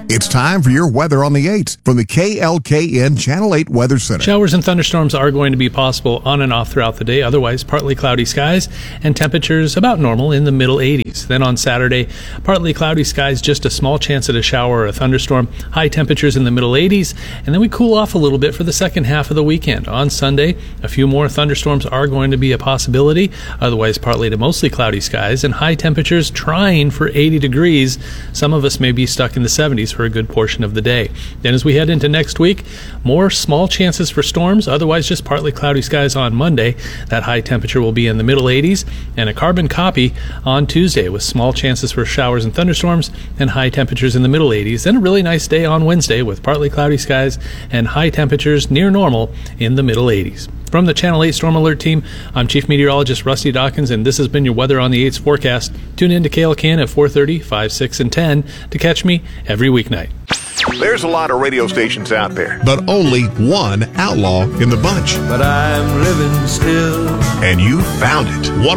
It's time for your weather on the 8th from the KLKN Channel 8 Weather Center. Showers and thunderstorms are going to be possible on and off throughout the day. Otherwise, partly cloudy skies and temperatures about normal in the middle 80s. Then on Saturday, partly cloudy skies, just a small chance at a shower or a thunderstorm. High temperatures in the middle 80s. And then we cool off a little bit for the second half of the weekend. On Sunday, a few more thunderstorms are going to be a possibility. Otherwise, partly to mostly cloudy skies and high temperatures trying for 80 degrees. Some of us may be stuck in the 70s for a good portion of the day. Then as we head into next week, more small chances for storms, otherwise just partly cloudy skies on Monday. That high temperature will be in the middle 80s, and a carbon copy on Tuesday with small chances for showers and thunderstorms and high temperatures in the middle 80s. Then a really nice day on Wednesday with partly cloudy skies and high temperatures near normal in the middle 80s. From the Channel 8 Storm Alert team, I'm Chief Meteorologist Rusty Dawkins, and this has been your Weather on the 8's forecast. Tune in to KLKN at 4:30, 5, 6, and 10 to catch me every weeknight. There's a lot of radio stations out there, but only one outlaw in the bunch. But I'm living still. And you found it.